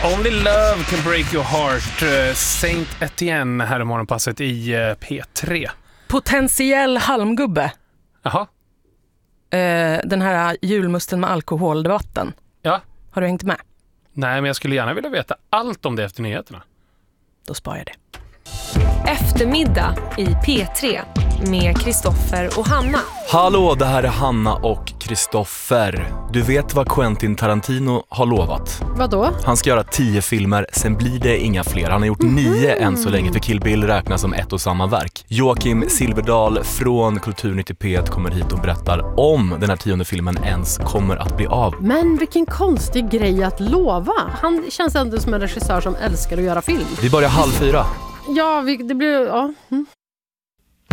Only Love Can Break Your Heart, Saint Etienne här i morgonpasset i P3. Potentiell halmgubbe. Jaha. Den här julmusten med alkoholdebatten. Ja. Har du hängt med? Nej, men jag skulle gärna vilja veta allt om det efter nyheterna. Då sparar jag det. Eftermiddag i P3 med Kristoffer och Hanna. Hallå, det här är Hanna och Kristoffer. Du vet vad Quentin Tarantino har lovat? Vadå? Han ska göra 10 filmer, sen blir det inga fler. Han har gjort 9 än så länge, för Kill Bill räknas som ett och samma verk. Joakim Silverdal från Kulturnytt P1 kommer hit och berättar om den här 10:e filmen ens kommer att bli av. Men vilken konstig grej att lova. Han känns ändå som en regissör som älskar att göra film. Vi börjar 3:30. Ja, det blir... Ja.